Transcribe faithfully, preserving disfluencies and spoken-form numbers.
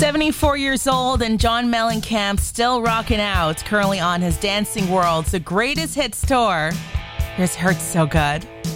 seventy-four years old and John Mellencamp still rocking out, currently on his Dancing World's The Greatest Hits Tour. Here's Hurts So Good.